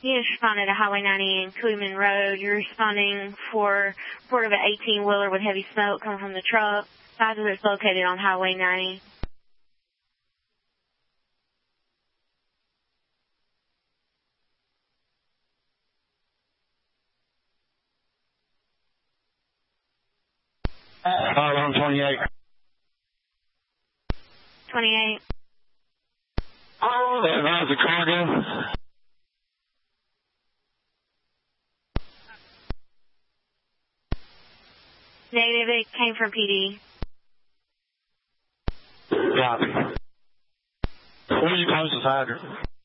Units responded to Highway 90 and Coolman Road. You're responding for report of an 18-wheeler with heavy smoke coming from the truck. Size of it's located on Highway 90. On 28. 28. Oh, that's a cargo. Negative, it came from PD. Copy. Where are you closest hydrant?